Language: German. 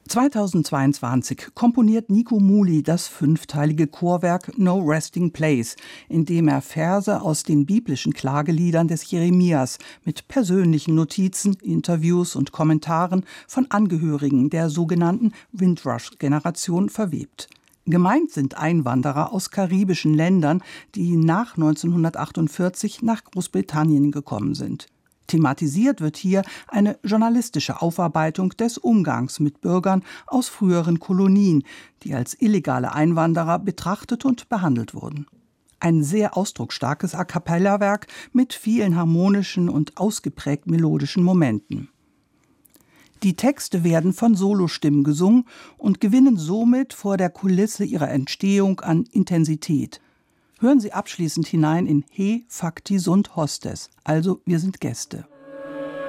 2022 komponiert Nico Muhly das 5-teilige Chorwerk No Resting Place, in dem er Verse aus den biblischen Klageliedern des Jeremias mit persönlichen Notizen, Interviews und Kommentaren von Angehörigen der sogenannten Windrush-Generation verwebt. Gemeint sind Einwanderer aus karibischen Ländern, die nach 1948 nach Großbritannien gekommen sind. Thematisiert wird hier eine journalistische Aufarbeitung des Umgangs mit Bürgern aus früheren Kolonien, die als illegale Einwanderer betrachtet und behandelt wurden. Ein sehr ausdrucksstarkes A-cappella-Werk mit vielen harmonischen und ausgeprägt melodischen Momenten. Die Texte werden von Solostimmen gesungen und gewinnen somit vor der Kulisse ihrer Entstehung an Intensität. Hören Sie abschließend hinein in He Facti Sunt Hostes, also wir sind Gäste.